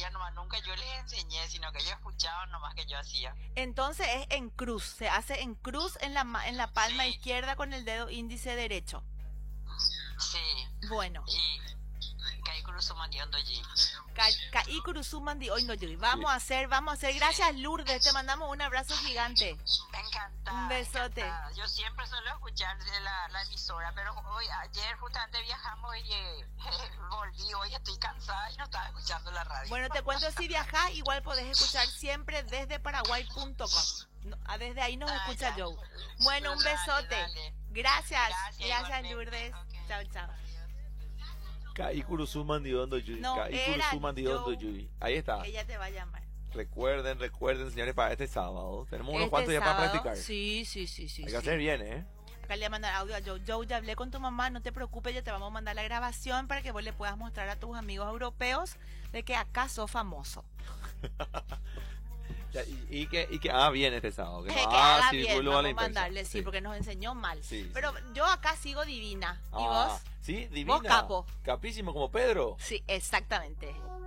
hacía nomás, nunca yo les enseñé, sino que ellos escuchaban nomás que yo hacía. Entonces es en cruz, se hace en cruz en la palma Sí, izquierda con el dedo índice derecho. sí. Bueno, Y caí cruzó mandiondo allí. Caí Curuzumandi, hoy no llegué. Sí. Vamos a hacer. Gracias Lourdes, te mandamos un abrazo gigante. Un Encantada, besote. encantada. Yo siempre suelo escuchar de la emisora, pero ayer justamente viajamos y volví. Hoy estoy cansada y no estaba escuchando la radio. Bueno, te cuento, si viajás, igual podés escuchar siempre desde paraguay.com. Desde ahí nos escucha Ya. Joe. Bueno, un Dale, besote. dale. Gracias. Gracias, Gracias igualmente. Lourdes. Ok. Chao, chao. Kai Kurusuman Diondo Yui. No, Kai era Kurusuman Diondo yo. Yui. Ahí está. Ella te va a llamar. Recuerden, señores, para este sábado. Tenemos unos Este cuantos ya para sábado, practicar. Sí. Hay que hacer bien, ¿eh? Acá le voy a mandar audio a Joe. Joe, ya hablé con tu mamá, no te preocupes, ya te vamos a mandar la grabación para que vos le puedas mostrar a tus amigos europeos de que acá sos famoso. Y que bien este sábado. Que Que no haga bien, circulo a vamos la a inversa. mandarle, sí, porque nos enseñó mal. Sí, Pero sí. yo acá sigo divina. ¿Y vos? Sí, divina. Vos capo. Capísimo como Pedro. Sí, exactamente.